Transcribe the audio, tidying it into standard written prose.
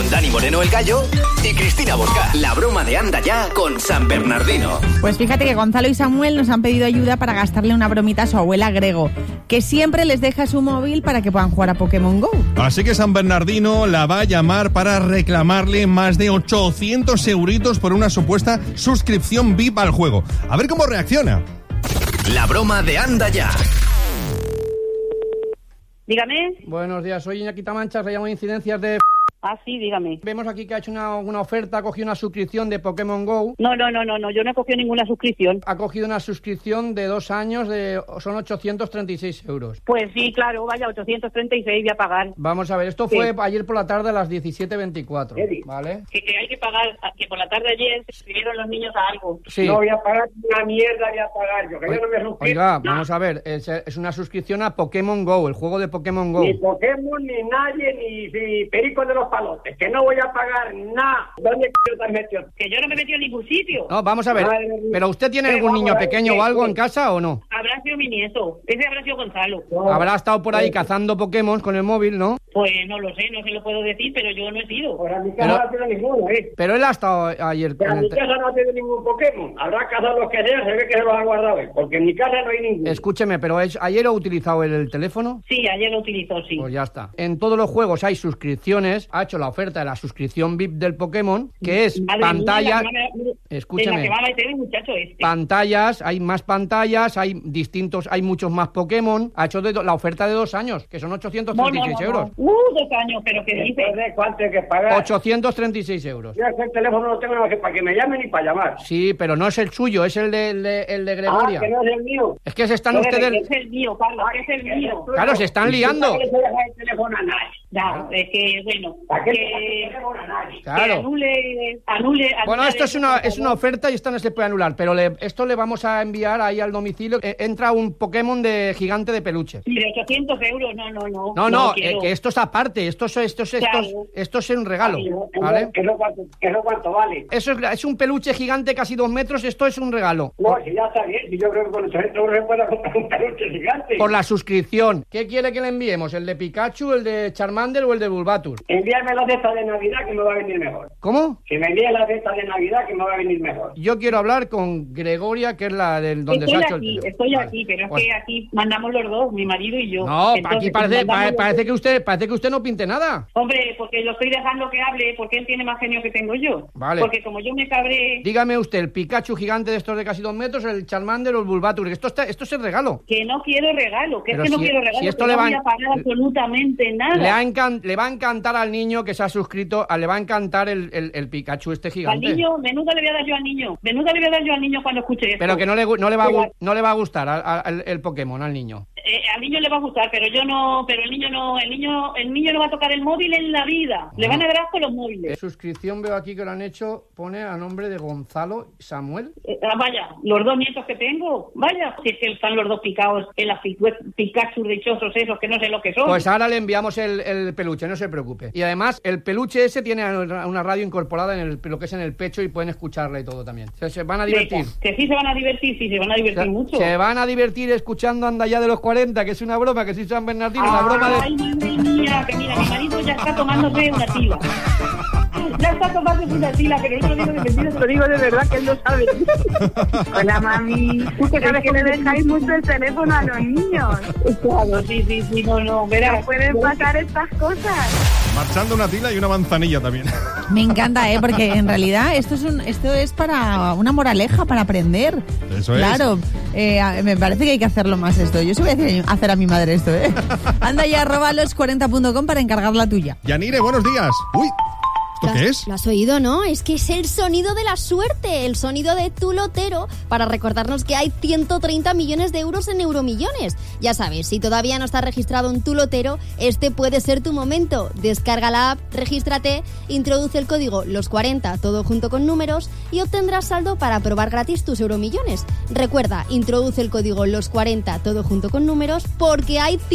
con Dani Moreno el Gallo y Cristina Bosca. La broma de Anda Ya con San Bernardino. Pues fíjate que Gonzalo y Samuel nos han pedido ayuda para gastarle una bromita a su abuela Grego, que siempre les deja su móvil para que puedan jugar a Pokémon GO. Así que San Bernardino la va a llamar para reclamarle más de 800 euritos por una supuesta suscripción VIP al juego. A ver cómo reacciona. La broma de Anda Ya. Dígame. Buenos días, soy Iñaki Tamanchas, le llamo de Incidencias de... Ah, sí, dígame. Vemos aquí que ha hecho una oferta, ha cogido una suscripción de Pokémon GO. No, yo no he cogido ninguna suscripción. Ha cogido una suscripción de 2 años, son 836 euros. Pues sí, claro, vaya, 836 voy a pagar. Vamos a ver, esto fue ayer por la tarde a las 17:24, ¿vale? Que hay que pagar, que por la tarde ayer se inscribieron los niños a algo. Sí. No voy a pagar una mierda, voy a pagar yo, que yo no me suscribo. Oiga, vamos a ver, es una suscripción a Pokémon GO, el juego de Pokémon GO. Ni Pokémon, ni nadie, ni Perico de los Palotes, que no voy a pagar nada. ¿Dónde te has metido? Que yo no me he metido en ningún sitio. No, vamos a ver, ¿pero usted tiene algún niño pequeño o algo en casa o no? Habrá sido mi nieto, ese habrá sido Gonzalo. No. Habrá estado por ahí cazando Pokémon con el móvil, ¿no? Pues no lo sé, no se lo puedo decir, pero yo no he sido. Por mi casa no tiene ninguno, Pero él ha estado ayer Pero con en mi casa no tiene ningún Pokémon. Habrá cazado los que sea, se ve que se los ha guardado él, porque en mi casa no hay ninguno. Escúcheme, pero ayer ha utilizado el teléfono. Sí, ayer lo utilizó, sí. Pues ya está. En todos los juegos hay suscripciones. Ha hecho la oferta de la suscripción VIP del Pokémon, que es pantallas. Escúcheme. En la que va a meter el muchacho este. Pantallas, hay más pantallas, hay muchos más Pokémon. Ha hecho la oferta de 2 años, que son 836 euros. 2 años, pero que dice. ¿Cuánto hay que pagar? 836 euros. Yo el teléfono no tengo nada que para que me llamen ni para llamar. Sí, pero no es el suyo, es el de Gregoria. Que no es el mío. Es que se están ustedes... Es el mío, Carlos, es el mío. Claro, se están liando. No le dejar el teléfono a nadie. Ya, es que, bueno, ¿Para qué el teléfono a nadie? Claro. Que anule. Bueno, esto es una oferta y esta no se puede anular, pero esto le vamos a enviar ahí al domicilio. Entra un Pokémon de gigante de peluche. Mire, 800 euros, no. No, que esto es aparte, esto es un regalo, ¿vale? ¿Qué no cuánto vale? Eso es un peluche gigante casi 2 metros, esto es un regalo. No, si ya está bien, si yo creo que con 800 euros se puede comprar un peluche gigante. Por la suscripción. ¿Qué quiere que le enviemos? ¿El de Pikachu, el de Charmander o el de Bulbasaur? Envíame la cesta de Navidad que me va a venir mejor. ¿Cómo? Que me envíe la cesta de Navidad que me va a venir mejor. Yo quiero hablar con Gregoria, que es la del donde se ha hecho el teléfono. Estoy aquí, pero es que aquí mandamos los dos, mi marido y yo. No, entonces, aquí parece que usted no pinte nada. Hombre, porque lo estoy dejando que hable, porque él tiene más genio que tengo yo. Vale. Porque como yo me cabré... Dígame usted, el Pikachu gigante de estos de casi 2 metros, el Charmander o el Bulbasaur, esto es el regalo. Que no quiero regalo, que Pero es que no si- quiero regalo, si esto que le no va- voy a pagar absolutamente nada. Le va a encantar al niño que se ha suscrito, le va a encantar el Pikachu este Al gigante. niño, menuda le voy a dar yo al niño, cuando escuche esto. Pero que no le va a gustar el Pokémon al niño. Al niño le va a gustar, pero yo no, pero el niño no va a tocar el móvil en la vida. Le van a dar asco los móviles. Suscripción veo aquí que lo han hecho, pone a nombre de Gonzalo Samuel. Vaya, los 2 nietos que tengo, vaya, si es que están los 2 picados en las Pikachu dichosos esos que no sé lo que son. Pues ahora le enviamos el peluche, no se preocupe. Y además, el peluche ese tiene una radio incorporada en lo que es en el pecho y pueden escucharla y todo también. Se van a divertir. Que sí se van a divertir, mucho. Se van a divertir escuchando Anda Ya de los 40, que es una broma, que sí San Bernardino, una broma de... Ay, madre mía, que mira, mi marido ya está tomándose una tila. Ya está tomando una tila, que no lo digo de mentira, te lo digo de verdad, que él lo sabe. Hola, mami. Tú que sabes que le dejáis mucho el teléfono a los niños. Claro, sí, no, verás. No pueden pasar estas cosas. Marchando una tila y una manzanilla también. Me encanta, porque en realidad esto es para una moraleja, para aprender. Eso es. Claro, me parece que hay que hacerlo más esto. Yo se voy a hacer a mi madre esto, Anda ya, @los40.com para encargar la tuya. Yanire, buenos días. Uy, ¿esto qué es? Lo has oído, ¿no? Es que es el sonido de la suerte, el sonido de tu lotero, para recordarnos que hay 130 millones de euros en Euromillones. Ya sabes, si todavía no estás registrado en tu lotero, este puede ser tu momento. Descarga la app, regístrate, introduce el código LOS40, todo junto con números, y obtendrás saldo para probar gratis tus Euromillones. Recuerda, introduce el código LOS40, todo junto con números, porque hay